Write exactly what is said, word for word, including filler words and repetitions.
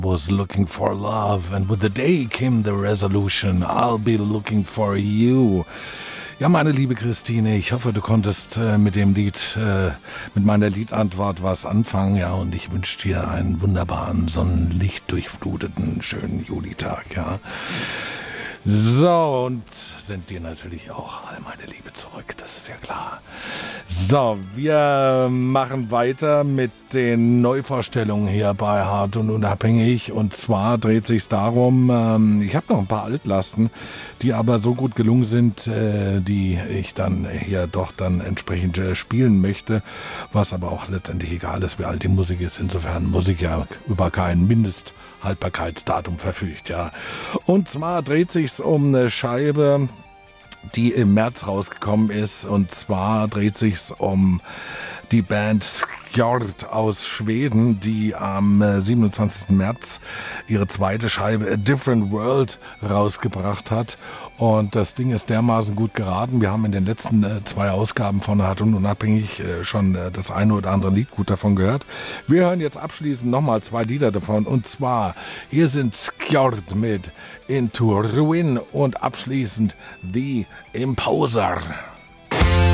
Was looking for love, and with the day came the resolution, I'll be looking for you. Ja, meine liebe Christine, ich hoffe, du konntest äh, mit dem Lied, äh, mit meiner Liedantwort was anfangen. Ja, und ich wünsche dir einen wunderbaren, sonnenlichtdurchfluteten, schönen Julitag, ja. So, und sind dir natürlich auch all meine Liebe zurück, das ist ja klar. So, wir machen weiter mit den Neuvorstellungen hier bei Hart und Unabhängig. Und zwar dreht sich darum, ähm, ich habe noch ein paar Altlasten, die aber so gut gelungen sind, äh, die ich dann hier doch dann entsprechend äh, spielen möchte, was aber auch letztendlich egal ist, wie alt die Musik ist. Insofern Musik ja über kein Mindesthaltbarkeitsdatum verfügt, ja. Und zwar dreht sich's um eine Scheibe, die im März rausgekommen ist, und zwar dreht sich's um die Band Skjord aus Schweden, die am siebenundzwanzigsten März ihre zweite Scheibe A Different World rausgebracht hat. Und das Ding ist dermaßen gut geraten. Wir haben in den letzten äh, zwei Ausgaben von Hart und Unabhängig äh, schon äh, das eine oder andere Lied gut davon gehört. Wir hören jetzt abschließend nochmal zwei Lieder davon. Und zwar, hier sind Skjord mit Into Ruin und abschließend The Imposer.